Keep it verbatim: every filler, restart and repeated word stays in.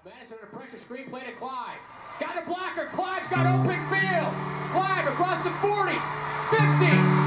Madison under pressure, screen play to Clyde. Got a blocker, Clyde's got open field. Clyde across the forty, fifty.